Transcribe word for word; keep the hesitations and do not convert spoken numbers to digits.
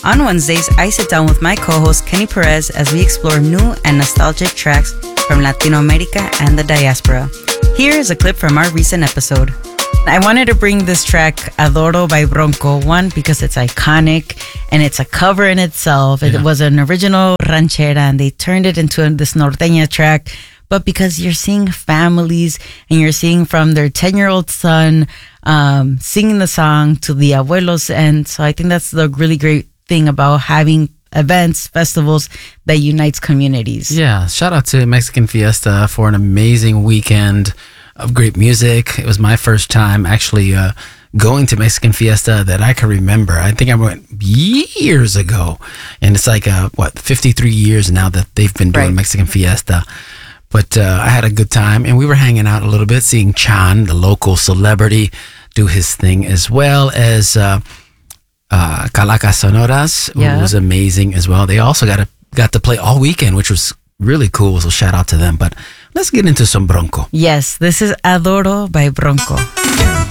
On Wednesdays, I sit down with my co-host Kenny Perez as we explore new and nostalgic tracks from Latino America and the diaspora. Here is a clip from our recent episode. I wanted to bring this track, Adoro by Bronco, one, because it's iconic and it's a cover in itself. It Yeah. was an original ranchera and they turned it into this norteña track. But because you're seeing families and you're seeing from their ten-year-old son um, singing the song to the abuelos. And so I think that's the really great thing about having events, festivals that unites communities. Yeah, shout out to Mexican Fiesta for an amazing weekend of great music. It was my first time actually uh, going to Mexican Fiesta that I can remember. I think I went years ago, and it's like, uh, what, fifty-three years now that they've been doing Right. Mexican Fiesta. But uh, I had a good time, and we were hanging out a little bit, seeing Chan, the local celebrity, do his thing, as well as uh, uh, Calacas Sonoras, Yeah. who was amazing as well. They also got to, got to play all weekend, which was really cool, so shout out to them. But let's get into some Bronco. Yes, this is Adoro by Bronco.